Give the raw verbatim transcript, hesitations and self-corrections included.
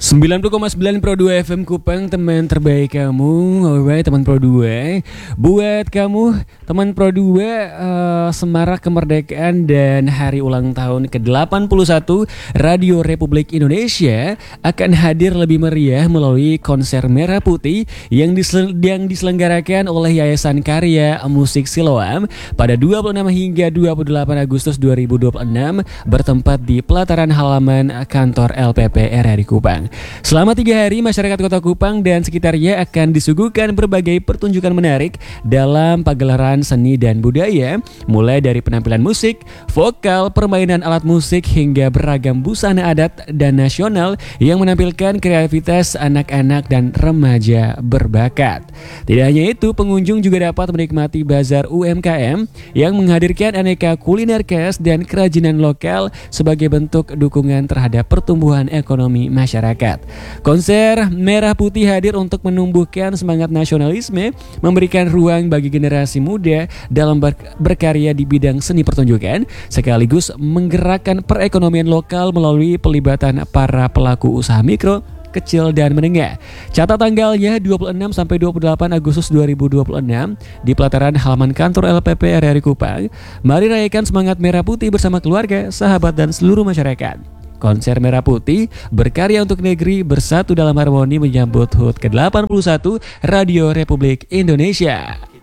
sembilan puluh koma sembilan Pro dua F M Kupang, teman terbaik kamu. Alright, teman Pro dua. Buat kamu, teman Pro dua, uh, semarak kemerdekaan dan hari ulang tahun ke delapan puluh satu Radio Republik Indonesia akan hadir lebih meriah melalui konser Merah Putih yang, disel- yang diselenggarakan oleh Yayasan Karya Musik Siloam pada dua puluh enam hingga dua puluh delapan Agustus dua ribu dua puluh enam bertempat di pelataran halaman kantor L P P R R I Kupang. Selama tiga hari, masyarakat Kota Kupang dan sekitarnya akan disuguhkan berbagai pertunjukan menarik dalam pagelaran seni dan budaya, mulai dari penampilan musik, vokal, permainan alat musik, hingga beragam busana adat dan nasional yang menampilkan kreativitas anak-anak dan remaja berbakat. Tidak hanya itu, pengunjung juga dapat menikmati bazar U M K M yang menghadirkan aneka kuliner khas dan kerajinan lokal sebagai bentuk dukungan terhadap pertumbuhan ekonomi masyarakat. Konser Merah Putih hadir untuk menumbuhkan semangat nasionalisme, memberikan ruang bagi generasi muda dalam ber- berkarya di bidang seni pertunjukan, sekaligus menggerakkan perekonomian lokal melalui pelibatan para pelaku usaha mikro, kecil dan menengah. Catat tanggalnya dua puluh enam sampai dua puluh delapan Agustus dua ribu dua puluh enam di pelataran halaman kantor L P P R R I Kupang. Mari rayakan semangat Merah Putih bersama keluarga, sahabat dan seluruh masyarakat. Konser Merah Putih berkarya untuk negeri, bersatu dalam harmoni menyambut H U T ke delapan puluh satu Radio Republik Indonesia.